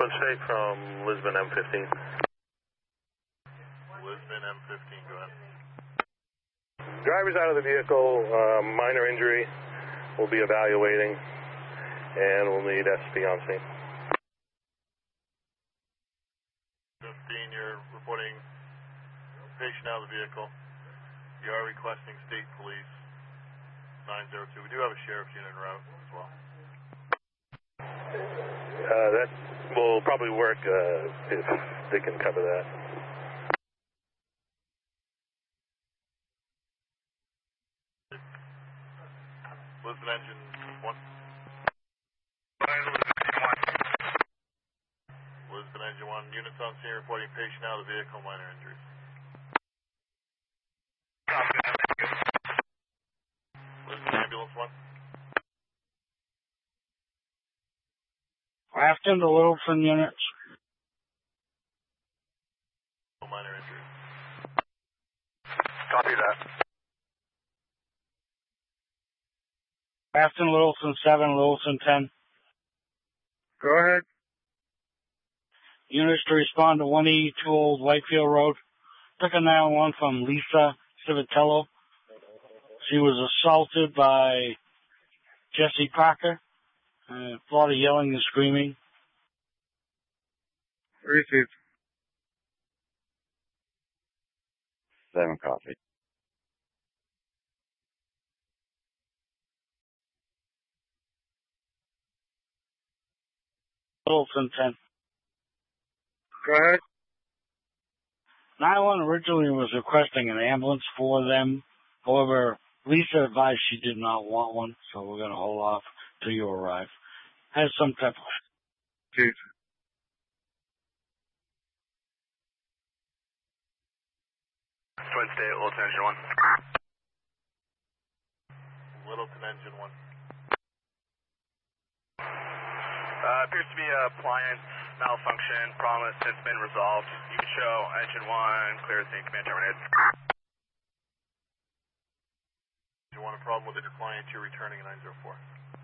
One straight from Lisbon M15. Lisbon M15, go ahead. Driver's out of the vehicle, minor injury. We'll be evaluating, and we'll need SP on scene. 15, you're reporting patient out of the vehicle. You are requesting state police 902. We do have a sheriff's unit en route as well. That will probably work if they can cover that. Lisbon engine 1. Lisbon engine 1. Units on scene reporting patient out of the vehicle, minor injuries. Lisbon ambulance 1. Afton to Littleton units. Minor injuries. Copy that. Afton, Littleton 7, Littleton 10. Go ahead. Units to respond to 182 Old Whitefield Road. Took a 911 from Lisa Civitello. She was assaulted by Jesse Parker. A lot of yelling and screaming. Received. 7 copy. Littleton 10. Go ahead. 911 originally was requesting an ambulance for them. However, Lisa advised she did not want one, so we're going to hold off till you arrive. Has some type of... Chief. Twin State, Littleton engine 1. Littleton engine 1. Appears to be a appliance malfunction. Problem has since been resolved. You can show engine 1, clear the scene, command terminated. Do you want a problem with the client? You're returning a 904.